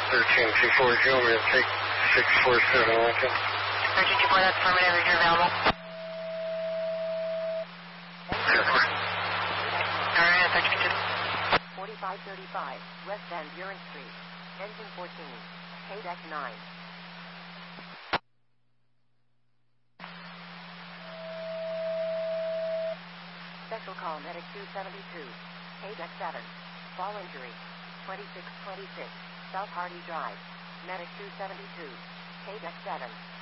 13240, we're going to take 647 Lincoln. 13240, that's affirmative, if you're available. Alright, 4535, West Van Buren Street, engine 14, KDEC 9. Special call Medic 272, KDEC 7, fall injury, 2626, South Hardy Drive, Medic 272, KDEC 7.